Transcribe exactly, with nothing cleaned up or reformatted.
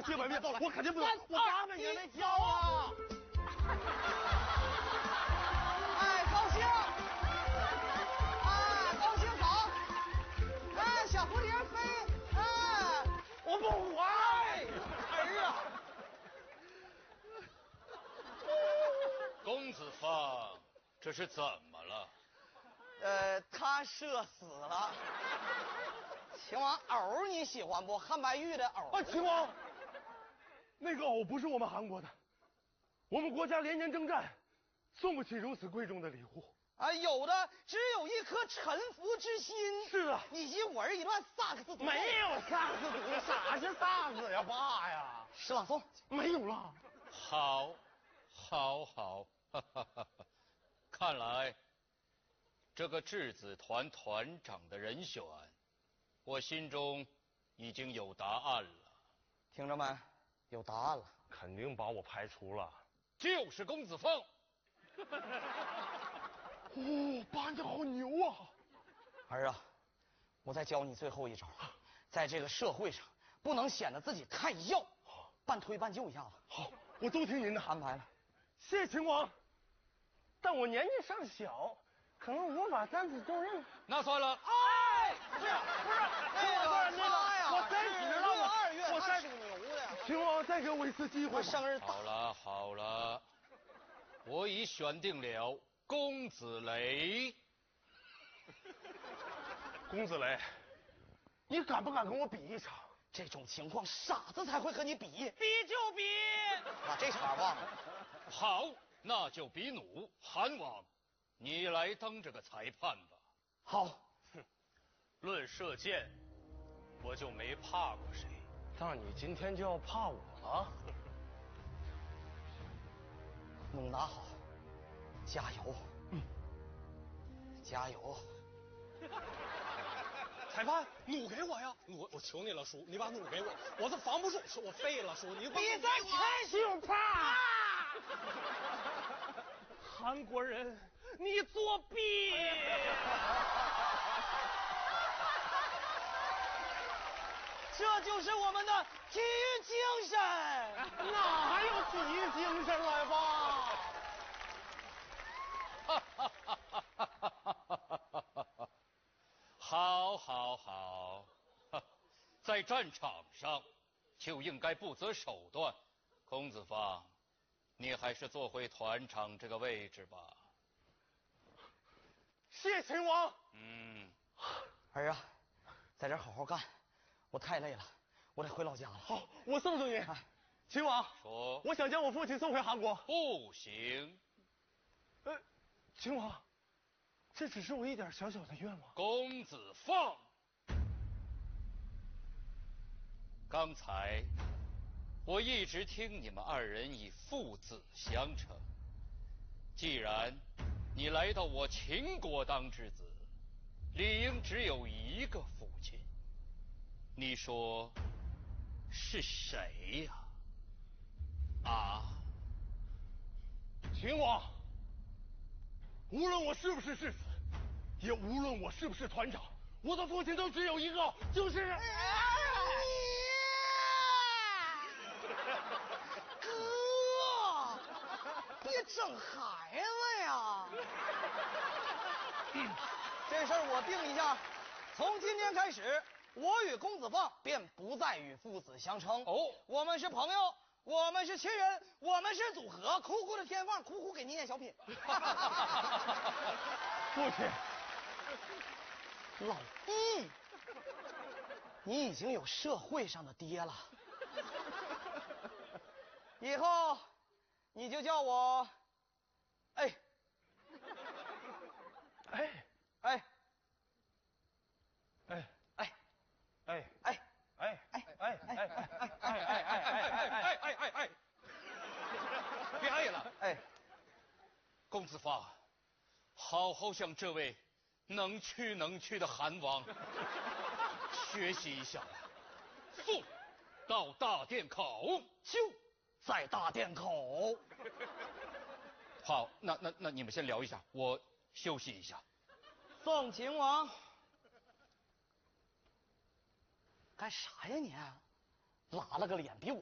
绝版面，我肯定不能，我八百年没交啊！ 哎，高兴！哎，高兴好！哎，小蝴蝶飞！哎， 我不还！儿啊！ 公子凤，这是怎么了？ 呃，他射死了。秦王，藕你喜欢不？汉白玉的藕。 啊，秦王，那个藕不是我们韩国的，我们国家连年征战，送不起如此贵重的礼物。 啊，有的只有一颗臣服之心。 是啊， 你以我儿一乱萨克斯独奏。 没有萨克斯独奏，啥是萨克斯呀，爸呀？ 诗朗诵没有了。 好，好，好，哈哈哈！看来这个质子团团长的人选，我心中已经有答案了。 听着没？有答案了。 肯定把我排除了。 就是公子凤。 哦，爸你好牛啊！ 儿啊，我再教你最后一招，在这个社会上不能显得自己太要，半推半就一下子。 好，我都听您的安排了。 谢谢秦王，但我年纪尚小，可能无法担此重任。 那算了。 哎，不是不是， 那个那个，我三十了，我二月我三属牛的呀。 秦王再给我一次机会。 我生日好了好了，我已选定了公子雷。 公子雷，你敢不敢跟我比一场？ 这种情况，傻子才会和你比。 比就比。 把这茬忘了。 好，那就比弩。韩王，你来当这个裁判吧。 好。 哼，论射箭，我就没怕过谁。但你今天就要怕我了。 弩拿好，加油。嗯，加油。 裁判，弩给我呀！我我求你了，叔，你把弩给我，我这防不住，我废了，叔，你把比赛开始吧！韩国人，你作弊！ 这就是我们的体育精神。 哪有体育精神来吧？ 哈哈哈哈哈哈！好，好，好，在战场上就应该不择手段。公子方，你还是坐回团长这个位置吧。 谢秦王。 嗯， 儿啊，在这好好干，我太累了，我得回老家了。 好，我送送你。秦王， 说， 我想将我父亲送回韩国。 不行。 呃，秦王。这只是我一点小小的愿望。 公子放，刚才我一直听你们二人以父子相称。既然你来到我秦国当之子，理应只有一个父亲。你说是谁呀？啊？ 秦王。无论我是不是世子，也无论我是不是团长，我的父亲都只有一个，就是。 你哥，别整孩子呀！这事儿我定一下，从今天开始，我与公子放便不再与父子相称。 哦， 我们是朋友。我们是亲人，我们是组合。苦苦的天放，苦苦给您念小品。父亲， 老弟，你已经有社会上的爹了，以后你就叫我，哎， 哎哎， 哎哎， 哎哎。 哎哎哎哎哎哎哎哎哎哎哎哎！别爱了， 哎， 公子方，好好向这位能屈能屈的韩王学习一下。速到大殿口， 就在大殿口。 好，那那那你们先聊一下，我休息一下。 宋秦王。干啥呀你？拉了个脸比我